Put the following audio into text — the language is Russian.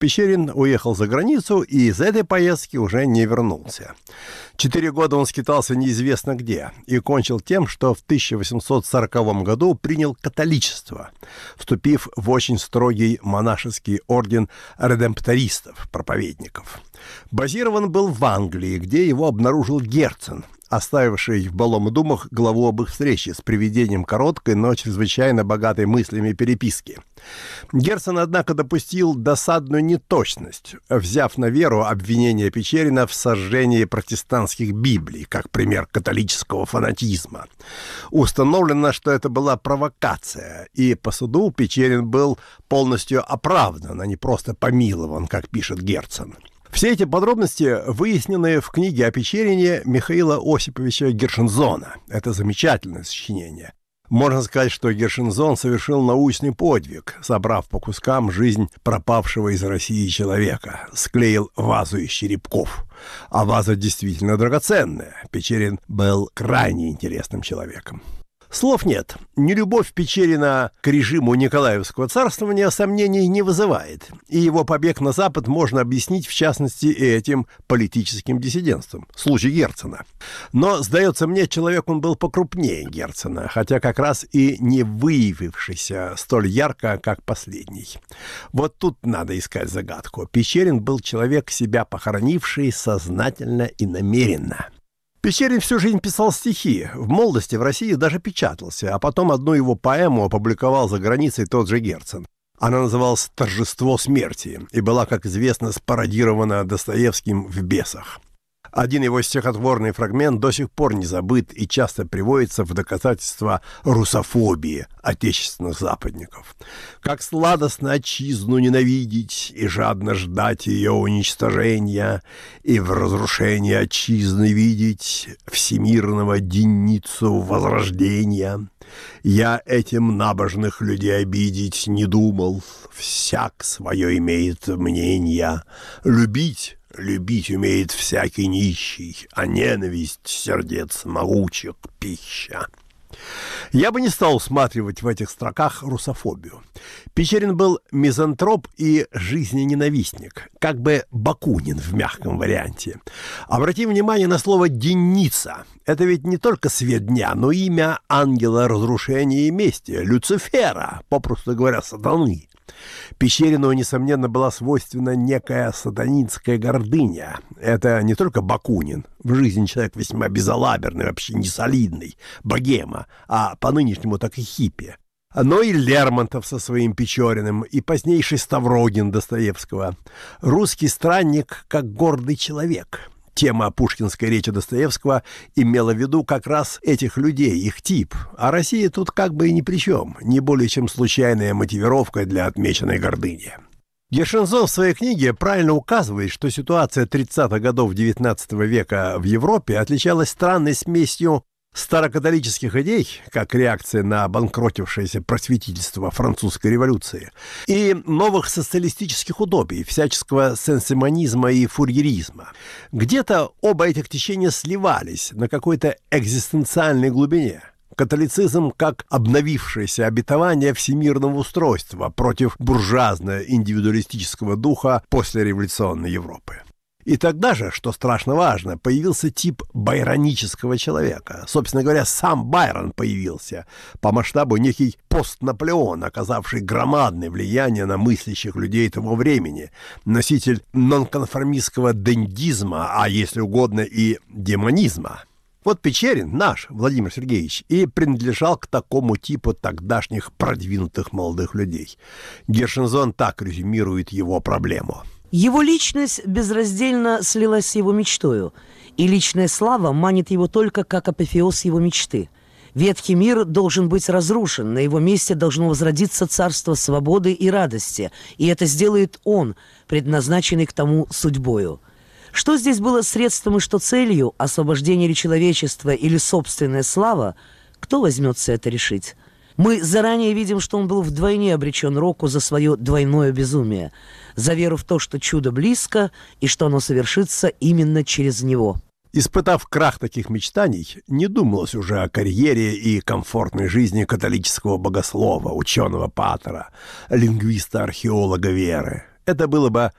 Печерин уехал за границу и из этой поездки уже не вернулся. 4 года он скитался неизвестно где и кончил тем, что в 1840 году принял католичество, вступив в очень строгий монашеский орден редемптористов, проповедников. Базирован был в Англии, где его обнаружил Герцен, оставивший в Былом думах главу об их встрече с приведением короткой, но чрезвычайно богатой мыслями переписки. Герцен, однако, допустил досадную неточность, взяв на веру обвинение Печерина в сожжении протестантских Библий, как пример католического фанатизма. Установлено, что это была провокация, и по суду Печерин был полностью оправдан, а не просто помилован, как пишет Герцен. Все эти подробности выяснены в книге о Печерине Михаила Осиповича Гершензона. Это замечательное сочинение. Можно сказать, что Гершензон совершил научный подвиг, собрав по кускам жизнь пропавшего из России человека. Склеил вазу из черепков. А ваза действительно драгоценная. Печерин был крайне интересным человеком. Слов нет. Нелюбовь Печерина к режиму Николаевского царствования сомнений не вызывает, и его побег на Запад можно объяснить, в частности, этим политическим диссидентством, случай Герцена. Но, сдается мне, человек он был покрупнее Герцена, хотя как раз и не выявившийся столь ярко, как последний. Вот тут надо искать загадку. Печерин был человек, себя похоронивший сознательно и намеренно. Печерин всю жизнь писал стихи, в молодости в России даже печатался, а потом одну его поэму опубликовал за границей тот же Герцен. Она называлась «Торжество смерти» и была, как известно, спародирована Достоевским в «Бесах». Один его стихотворный фрагмент до сих пор не забыт и часто приводится в доказательство русофобии отечественных западников. «Как сладостно отчизну ненавидеть и жадно ждать ее уничтожения, и в разрушении отчизны видеть всемирного денницу возрождения. Я этим набожных людей обидеть не думал, всяк свое имеет мнение, Любить умеет всякий нищий, а ненависть сердец могучих пища». Я бы не стал усматривать в этих строках русофобию. Печерин был мизантроп и жизнененавистник, как бы Бакунин в мягком варианте. Обратим внимание на слово «денница». Это ведь не только свет дня, но имя ангела разрушения и мести, Люцифера, попросту говоря, сатаны. Печерину, несомненно, была свойственна некая сатанинская гордыня. Это не только Бакунин, в жизни человек весьма безалаберный, вообще не солидный, богема, а по-нынешнему так и хиппи. Но и Лермонтов со своим Печориным, и позднейший Ставрогин Достоевского. Русский странник как гордый человек. Тема пушкинской речи Достоевского имела в виду как раз этих людей, их тип. А Россия тут как бы и ни при чем, не более чем случайная мотивировка для отмеченной гордыни. Гершензон в своей книге правильно указывает, что ситуация 30-х годов XIX века в Европе отличалась странной смесью старокатолических идей, как реакция на обанкротившееся просветительство французской революции, и новых социалистических утопий, всяческого сенсимонизма и фурьеризма. Где-то оба этих течения сливались на какой-то экзистенциальной глубине. Католицизм как обновившееся обетование всемирного устройства против буржуазно-индивидуалистического духа послереволюционной Европы. И тогда же, что страшно важно, появился тип байронического человека. Собственно говоря, сам Байрон появился. По масштабу некий пост-Наполеон, оказавший громадное влияние на мыслящих людей того времени. Носитель нонконформистского дендизма, а если угодно и демонизма. Вот Печерин, наш Владимир Сергеевич, и принадлежал к такому типу тогдашних продвинутых молодых людей. Гершензон так резюмирует его проблему. Его личность безраздельно слилась с его мечтою, и личная слава манит его только как апофеоз его мечты. Ветхий мир должен быть разрушен, на его месте должно возродиться царство свободы и радости, и это сделает он, предназначенный к тому судьбою. Что здесь было средством и что целью, освобождение ли человечества или собственная слава, кто возьмется это решить? Мы заранее видим, что он был вдвойне обречен року за свое двойное безумие, за веру в то, что чудо близко и что оно совершится именно через него. Испытав крах таких мечтаний, не думалось уже о карьере и комфортной жизни католического богослова, ученого-патера, лингвиста-археолога веры. Это было бы